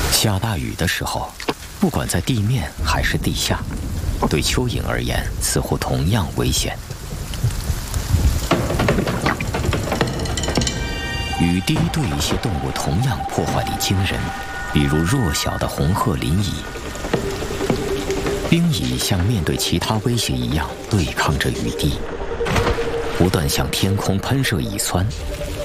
下大雨的时候，不管在地面还是地下，对蚯蚓而言似乎同样危险。雨滴对一些动物同样破坏力惊人，比如弱小的红褐鳞蚁。冰蚁像面对其他威胁一样对抗着雨滴，不断向天空喷射蚁酸，